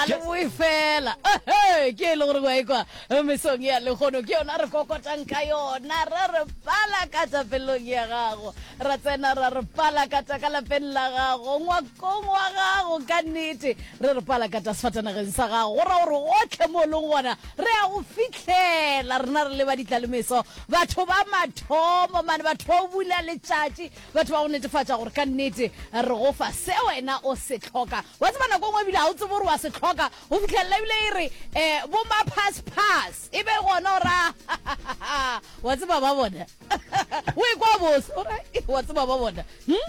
ga le boi fela ke le gore wa ikwa mesong ya le gono ke yona re kokotang ka yona re pala ka tsa pelong ya gago ra tsena re pala ka tsa ka lapeng la gago ngwakong wa gago ka nnete re pala ka tsa sefatanageng sa gago gora gore otlhe mo leng gona re ya go fitlhela rena re le ba ditlalemeso batho ba mathomo mane batho ba bula letšatši batho ba go netefatša gore ka nnete re go fa se wena o se tlhoka wa tseba nako ngwe ebile ga o tsebe gore wa se tlhoka go fitlhelela ebile e re bo ma-pass e be gona ora wa tseba ba bona o e kwa bose wa tseba ba bona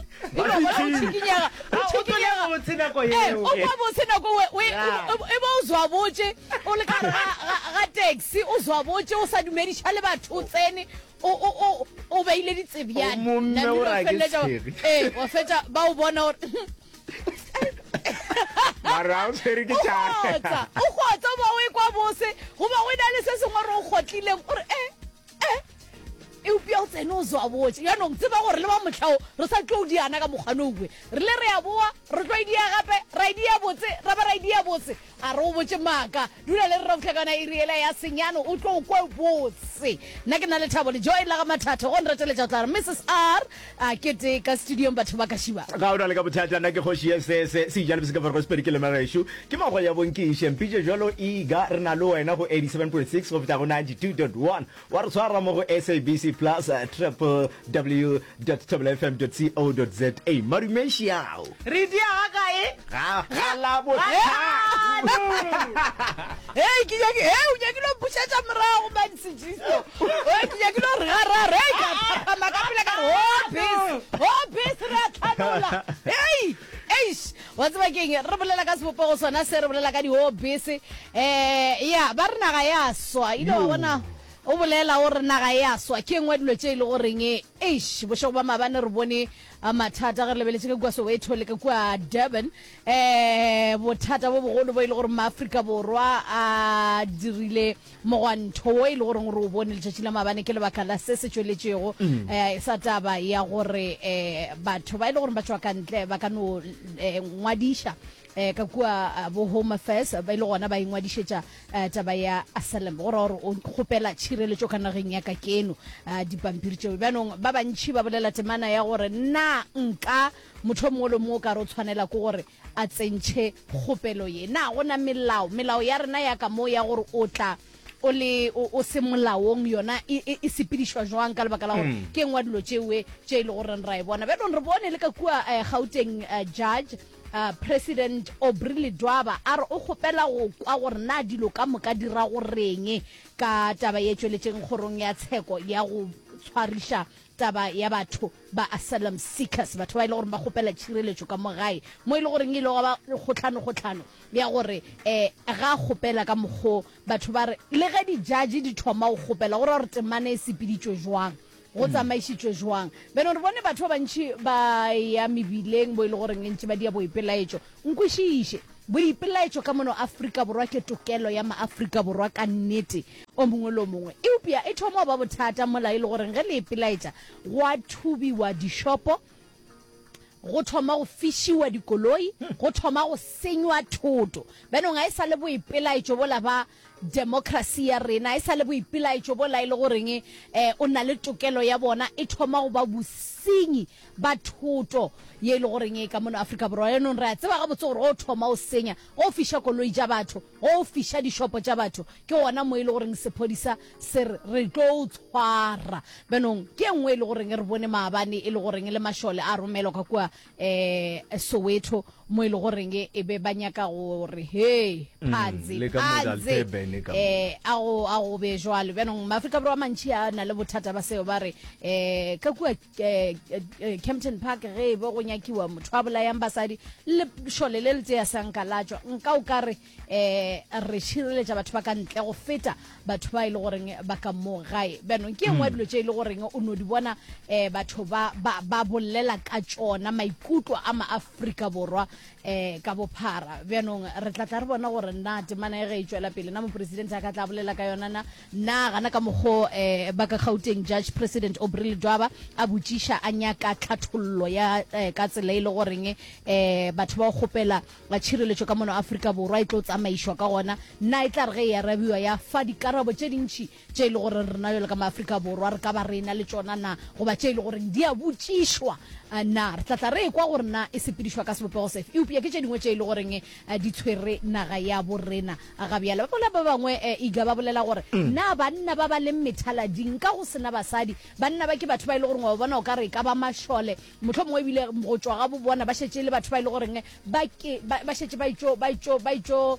o kwa bose nako e be o zwa botse o le ka ga taxi o zwa botse o sa dumediša le batho o tsene o beile ditsebjane wa fetša ba o bona gore mara o tshwere ke tšaa o kgotsa ba o e kwa bose goba o na le se sengwe re o kgotlileng gore e upia o tsene o zwa botse yaanong tseba gore le ba motlhao re sa tlo o diana ka mokgwanouwe re le re ya boa re tlo idia gape ra idia botse ra ba ra idia botse a re o botse maaka dula le re ra botlhakana e riela ya senyano o tlo o kwe botse nna ke na le thabo le joy la ga mathata go nreteletša tla re Mrs R a kete ka studiong batho ba ka šiba ga o na le ka bothata nna ke kgoši se ijale bese ka gore go sepedi ke le magešo ke mago ya bonkiše mpitše jalo iga re na le wena go 87.6 go feta go 92.1 wa re tshwara mo go SABC plus www.fm.co.za marumešiao re dia ga kae ga la ke nyakile o pušetša morago mansejiso ke nyakile gore garare ka phapama ka pele ka re bese re a tlhanola wa tseba keng re bolela ka sebopego sona se re bolela ka di-bese ya ba re naga ya swa ile wa bona o bolela gore naga ya swa ke engwe dilo tše e le goreng bošego ba mabane re bone mathata ge re lebeletse ka kua Soweto le ka kua Durban bothata bo bogolo bo e le gore maaforika borwa a dirile mogwanto o e le goreng re o bone letšatši la mabane ke lebaka la se se tšweletšego sa taba ya gore batho ba e le gore ba tšwa ka ntle ba ka no ngwadiša ka kua bo Home Affairs ba ile gona ba ingwadišetša taba ya asylum gore o kgopela tšhireletšo ka nageng ya ka keno dipampiri tšeo bjanong ba bantšhi ba bolela temana ya gore na nka motho mongwe le mongwe ka re o tshwanela ke gore a tsentšhe kgopelo ye na gona melao ya rena ya ka mo ya gore o tla o se molaong yona e sepedišwa jwang ka lebaka la gore ke engwe dilo tšewe tše e le gore ra e bona bjanong re bone le ka kua Gauteng judge President Aubrey Ledwaba a re o kgopela go kwa gore na dilo ka moka dira go reng ka taba ye tšweletšeng kgorong ya tsheko ya go tshwariša taba ya batho ba asylum seekers batho ba ile gore ba kgopela tšhireletšo ka mogae mo e le goreng e le ba kgotlhano ya gore ga kgopela ka mokgo batho ba re le ge di-judge di thoma go kgopela gore gore temane e sepeditšwe jwang go tsamaišitšwe jwang beno re bone batho ba bantšhi ba ya mebileng bo e le goreng ntši ba dia boipelaetšo nkwešiše boipelaetšo ka mono Afrika Borwa ke tokelo ya maAfrika Borwa ka nnete o mongwe le o mongwe eupša e thoma ba bothata mola e le goreng ge le ipelaetša go a thubiwa dishopo go thoma go fišiwa dikoloi go thoma go senywa thoto benong a e sa le boipelaetšo bola ba democracy ya rena a e sa le boipelaetšo bola e le goreng o na le tokelo ya bona e thoma go ba bosenyi ba thoto ye e le goreng e ka mono Afrika Borwa yaanong re a tseba gabotse gore o thoma o senya o fiša koloi tša batho o fiša dishopo tša batho ke gona mo e le goreng sephodisa se re tlo tshwara benong ke engwe e le goreng re bone maabane e le goreng le mašole a romelwa ka kua Soweto mo e le goreng e be ba nyaka gore phanse a go be jwalo bjanong maAfrika Borwa mantši a na le bothata ba seo ba re ka kua Kempton Park ge bo go nyakiwa motho a bolayang basadi le šole le letse ya sankalatšwa nka o ka re re šireletša batho ba ka ntle go feta batho ba e le goreng ba ka mo gae bjanong ke engwe dilo tše e le goreng o no di bona batho ba bolela ka tšona maikutlo a maAfrika Borwa ka bophara bjanong re tlatla re bona gore nna temana e ge e tšwela pele na president a ka tla bolela ka yona na gana ka mogo ba ka Gauteng Judge President Aubrey Dwaba a botšiša a nyaka tlhathollo ya ka tsela ile goreng batho ba gopela ba tshireletšo ka mono Afrika Borwa e tlo tsamaišwa ka gona na e tla re ge ya rabiwa ya fa dikarabo tše dintši tše ile gore rena yo le ka Afrika Borwa re ka ba rena le tsona na goba tše ile gore di a botšišwa na re tla re kwa gore na e sepedišwa ka sebopego sefe e upia ke tše dingwe tše ile goreng di tshwere naga ya borena a ga bjala ba bangwe iga ba bolela gore na banna ba ba le methalading ka go sena basadi banna ba ke batho ba ile gore go bona o ka re ka ba mashole motho mongwe bile go tswa ga bo bona ba šetse le batho ba ile gore ba šetse ba itšo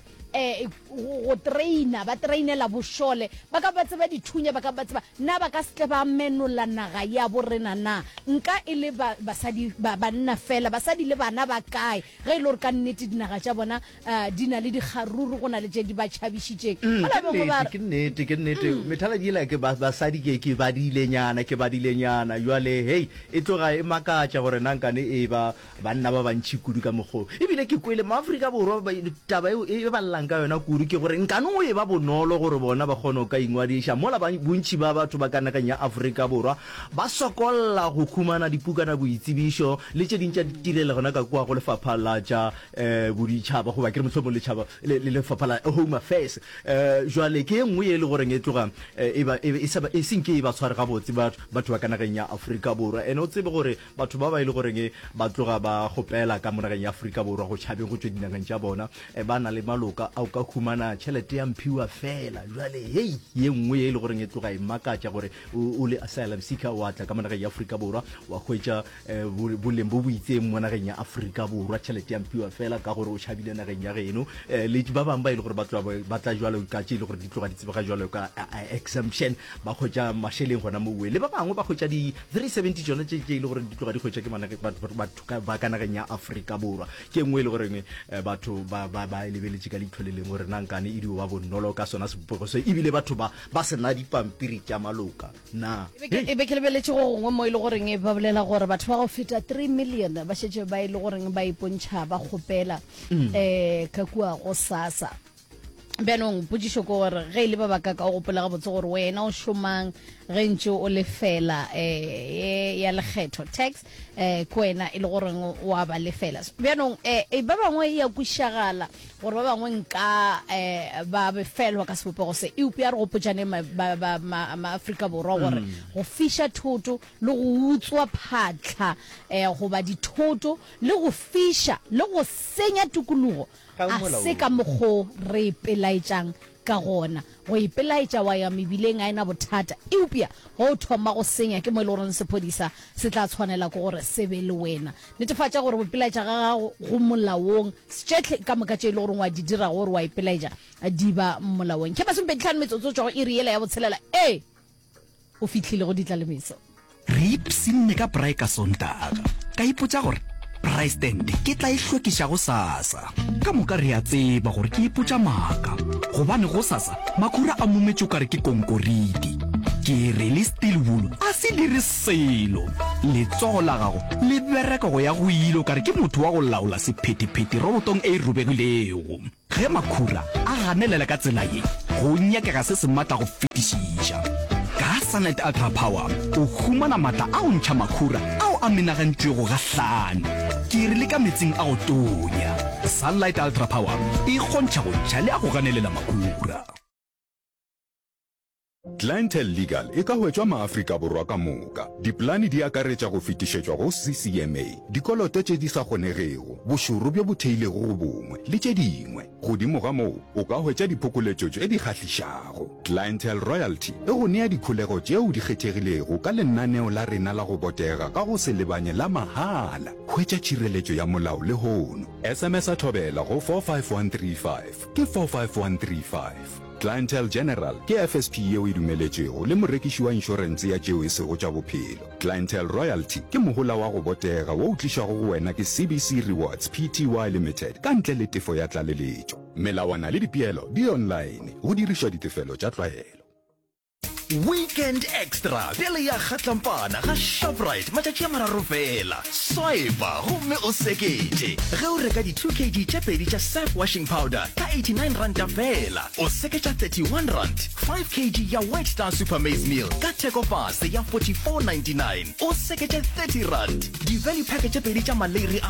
go traina ba trainela bošole ba ka ba tseba dithunya ba ka ba tseba na ba ka se ba menola naga ya borena na nka e le basadi banna fela basadi le bana ba kae ge ile gore ka nnete dinaga tša bona di na le dikgaruru go na le tše di ba tšhabišitšeng ke nnete methala di la ke basadi ke badilenyana jwale hey e tloga e makatša gore nankane e ba banna ba bantšhi kudu ka mogo ebile ke kwele maAfrika Borwa taba e ballang ka yona kudu ke gore nkane o e ba bonolo gore bona ba kgone ka ingwadiša mola bontši ba batho ba ka nageng ya Afrika Borwa ba sokolla go khumana dipukana boitsebišo le tše dintša ditirele gona ka kwa go lefapha la tša boditšhaba goba ke re mohlomong le lefapha la Home Affairs jwale ke nngwe e le goreng e tloga e senke e ba tshware gabotse batho ba ka nageng ya Afrika Borwa ene o tsebe gore batho ba ile goreng ba tloga ba gopela ka monageng ya Afrika Borwa go tšhabeng go tswe dinageng tša bona ba na le maloka a ka khumana tšhelete ya mphiwa fela jwale hey ye nngwe e le goreng e tloga e makatša gore o le asylum seeker wa tla ka monageng ya Afrika Borwa wa hwetša boleng bo boitseng mo nageng ya Afrika Borwa tšhelete ya mphiwa fela ka gore o tšhabile nageng ya geno le ba bang ba ile gore ba tla jwalo ka tše ile gore di tloga di tsebega jwalo ka exemption ba hwetša mašheleng gona mo le ba bangwe ba hwetša di 370 tsone tše ile gore di tloga di hwetša ke batho ba ka nageng ya Afrika Borwa ke nngwe le goreng batho ba lebeletše ka leitlho le leng gore nankane e dio ba bonolo ka sona sebopego se ebile batho ba sena dipampiri tša maloka na e be ke lebeletše go gongwe mo ile goreng ba bolela gore batho ba go feta 3 million ba šetse ba ile goreng ba ipontšha ba kgopela ka kua go SASSA bjanong potšišo ke gore ge e le ba baka ka o gopola gabotse gore wena o šomang ge ntše o lefela ya lekgetho tax ko wena e le gore o a ba lefela bjanong ba bangwe ya kwišagala gore ba bangwe nka ba befelwa ka sebopego se e upea re gopotšane maAfrika Borwa gore go fiša thoto le go utswa phatla goba dithoto le go fiša le go senya tikologo a se ka mokgo re ipelaetšang ka gona go ipelaetša wa ya mebileng a ena bothata e upea go thoma go senya ke mo ile goreng sephodisa se tla tshwanela ke gore se be le wena netefatša gore bopelaetša ga gago go molaong setšetlhe ka moka tše ile goreng wa di dira gore wa ipelaetša di ba molaong ke masompetlhano metsotso tšwa go iri yela ya botshelela o fitlhile go ditlalemeso re ipsinne ka braai ka sontaga ka ipotša gore president ke tla e hlwekiša go SASSA ka moka re a tseba gore ke ipotša maaka gobane go SASSA makhura a mometšo kare ke konkoriti ke re le steel wool a se dire selo letsogo la gago le bereka go ya go ile kare ke motho wa go laola sephetephete robotong e rubegilego ge makhura a ganelela ka tsela ye go nyakega se se matla go fetišiša ka Sunlight Ultra Power o humana matla a o ntšha makhura ao a menagantšwego gahlane ke re le ka metsing a go tonya Sunlight Ultra Power e kgontšha go ntšha le a go ganelela makhura Clientele Legal e ka hwetšwa maAfrika Borwa ka moka. Diplani di akaretša go fetišetšwa go CCMA, dikoloto tše di sa kgonegego, bošoro bjo bo theilego go bongwe, le tše dingwe. Godimo ga moo, o ka hwetša diphokoletšo tše di kgahlišago. Clientele Royalty e go nea dikholego tšeo di kgethegilego ka lenaneo la rena la go botega ka go se lebanye la mahala. Hwetša tšhireletšo ya molao le hono. SMS a thobela go 45135 ke 45135. Clientele General ke FSP yeo e dumeletšego le morekiši wa inšorense ya tšeo e sego tša bophelo. Clientele Royalty ke mohola wa go botega wo o tlišago go wena ke CBC Rewards Pty Limited ka ntle le tefo ya tlaleletšo. Melawana le dipeelo di online go dirišwa ditefelo tša tlwaelo. Weekend Extra pele ya kgatlampana ga Shoprite matšatši a mararo fela. Swipe gomme o seketše ge o reka di 2 kg tše pedi tša Surf washing powder ka 89 ranta fela. O seketša 31 rand. 5 kg ya White Star Super Maize Meal ka theko fase ya 44.99. O seketše 30 rand. Di value package tše pedi tša Malaria